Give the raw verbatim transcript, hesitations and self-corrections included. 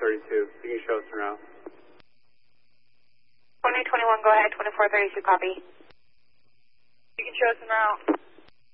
thirty-two. You can show us en route. twenty twenty-one, go ahead. twenty-four thirty-two, copy. You can show us en route.